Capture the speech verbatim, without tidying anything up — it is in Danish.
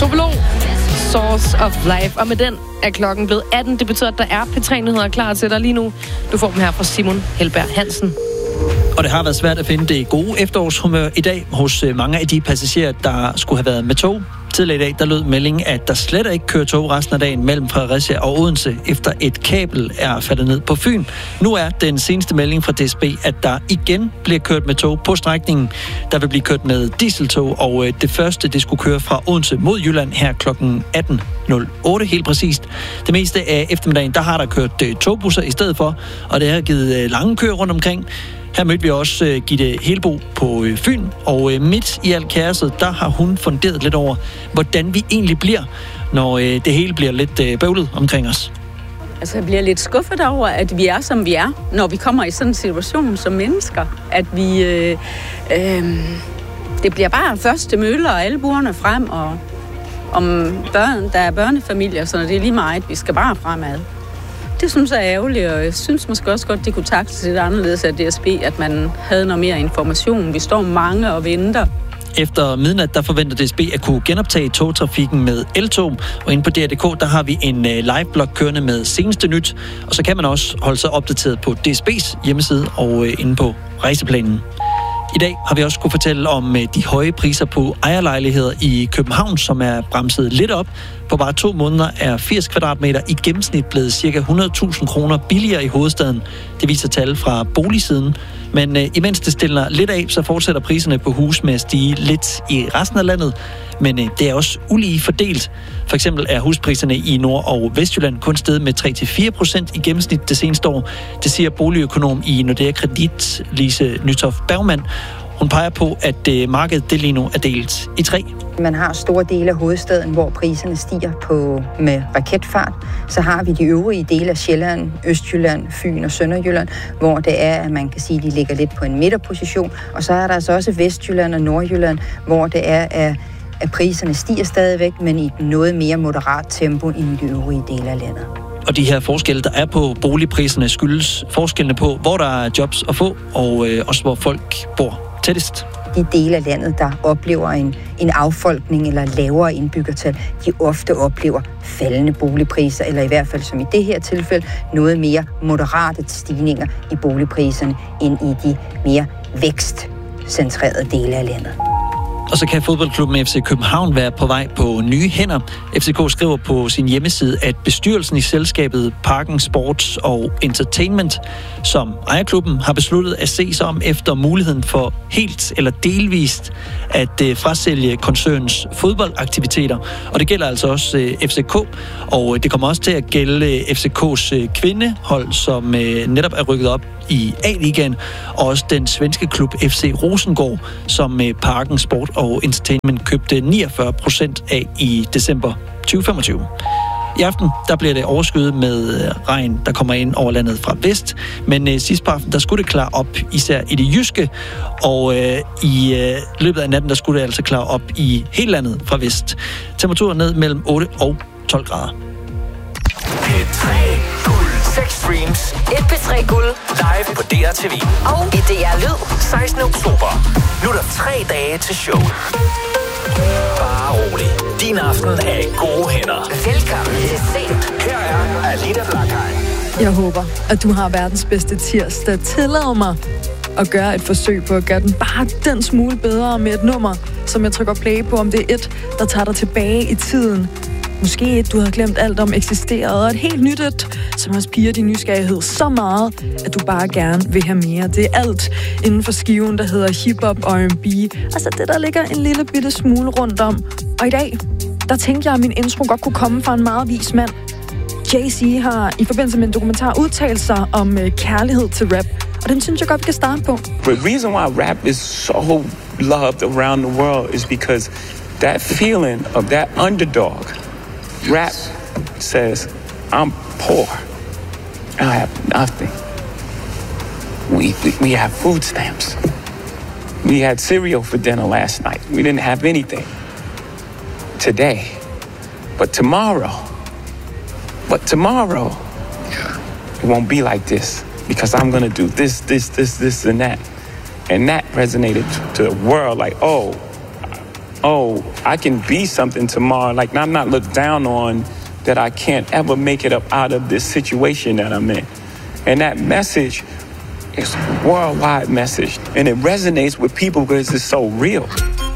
Tove Lo, Source of Life. Og med den er klokken blevet atten. Det betyder, at der er P tre-nyheder klar til dig lige nu. Du får dem her fra Simon Helberg Hansen. Og det har været svært at finde det gode efterårshumør i dag hos mange af de passagerer, der skulle have været med tog. Tidligere i dag, der lød meldingen, at der slet ikke kører tog resten af dagen mellem Fredericia og Odense, efter et kabel er faldet ned på Fyn. Nu er den seneste melding fra D S B, at der igen bliver kørt med tog på strækningen. Der vil blive kørt med dieseltog, og det første, det skulle køre fra Odense mod Jylland her klokken atten nul otte, helt præcist. Det meste af eftermiddagen, der har der kørt togbusser i stedet for, og det har givet lange køer rundt omkring. Her mødte vi også uh, Gitte Helbo på uh, Fyn, og uh, midt i alt kaoset, der har hun funderet lidt over, hvordan vi egentlig bliver, når uh, det hele bliver lidt uh, bøvlet omkring os. Altså, jeg bliver lidt skuffet over, at vi er, som vi er, når vi kommer i sådan en situation som mennesker. At vi... Øh, øh, det bliver bare første møller og albuerne frem, og om børn, der er børnefamilier, så det er lige meget, vi skal bare fremad. Det synes jeg er ærgerligt, og jeg synes måske også godt, det kunne taktes lidt anderledes af D S B, at man havde noget mere information. Vi står mange og venter. Efter midnat, der forventer D S B at kunne genoptage togtrafikken med eltog, og inde på D R punktum d k, der har vi en live-blog kørende med seneste nyt, og så kan man også holde sig opdateret på D S B's hjemmeside og inde på rejseplanen. I dag har vi også kunne fortælle om de høje priser på ejerlejligheder i København, som er bremset lidt op. På bare to måneder er firs kvadratmeter i gennemsnit blevet ca. hundrede tusind kroner billigere i hovedstaden. Det viser tal fra boligsiden. Men øh, imens det stiller lidt af, så fortsætter priserne på hus med at stige lidt i resten af landet. Men øh, det er også ulige fordelt. For eksempel er huspriserne i Nord- og Vestjylland kun steget med tre til fire procent i gennemsnit det seneste år. Det siger boligøkonom i Nordea Kredit, Lise Nytoft Bergmann. Hun peger på, at øh, markedet det lige nu er delt i tre. Man har store dele af hovedstaden, hvor priserne stiger på med raketfart. Så har vi de øvrige dele af Sjælland, Østjylland, Fyn og Sønderjylland, hvor det er, at man kan sige, at de ligger lidt på en midterposition. Og så er der altså også Vestjylland og Nordjylland, hvor det er, at priserne stiger stadigvæk, men i et noget mere moderat tempo end de øvrige dele af landet. Og de her forskelle, der er på boligpriserne, skyldes forskellene på, hvor der er jobs at få, og øh, også hvor folk bor tættest. De dele af landet, der oplever en, en affolkning eller lavere indbyggertal, de ofte oplever faldende boligpriser, eller i hvert fald som i det her tilfælde, noget mere moderate stigninger i boligpriserne, end i de mere vækstcentrerede dele af landet. Og så kan fodboldklubben F C København være på vej på nye hænder. F C K skriver på sin hjemmeside, at bestyrelsen i selskabet Parken Sports og Entertainment, som ejerklubben, har besluttet at se sig om efter muligheden for helt eller delvist at uh, frasælge koncernens fodboldaktiviteter. Og det gælder altså også uh, F C K, og det kommer også til at gælde F C K's uh, kvindehold, som uh, netop er rykket op i A-ligaen, og også den svenske klub F C Rosengård, som uh, Parken Sport og Entertainment købte niogfyrre procent af i december tyve femogtyve. I aften, der bliver det overskyet med regn, der kommer ind over landet fra vest, men øh, sidst på aftenen, der skulle det klare op, især i det jyske, og øh, i øh, løbet af natten, der skulle det altså klare op i hele landet fra vest. Temperaturen ned mellem otte og tolv grader. P tre Guld. seks streams. Et P tre Guld. Live på D R T V. Og i D R Lyd. sekstende oktober. Nu er der tre dage til show. Bare rolig. Din aften er i gode hænder. Velkommen til Sent. Her er Alida Blackheim. Jeg håber, at du har verdens bedste tirsdag. Tillad mig at gøre et forsøg på at gøre den bare den smule bedre med et nummer, som jeg trykker play på, om det er et, der tager dig tilbage i tiden. Måske et, du har glemt alt om eksisterede, og et helt nyt et, som har spiret din nysgerrighed så meget, at du bare gerne vil have mere. Det er alt inden for skiven, der hedder hip-hop og R and B. Altså det, der ligger en lille bitte smule rundt om. Og i dag, der tænkte jeg, at min intro godt kunne komme fra en meget vis mand. Jay-Z har i forbindelse med en dokumentar udtalt sig om øh, kærlighed til rap, og den synes jeg godt, vi kan starte på. The reason why rap is so loved around the world is because that feeling of that underdog. Rap says, I'm poor. I have nothing. We, we, we have food stamps. We had cereal for dinner last night. We didn't have anything today. But tomorrow, but tomorrow, it won't be like this because I'm going to do this, this, this, this, and that. And that resonated to the world like, oh, oh, I can be something tomorrow. Like, I'm not looked down on that I can't ever make it up out of this situation that I'm in. And that message is a worldwide message. And it resonates with people because it's so real.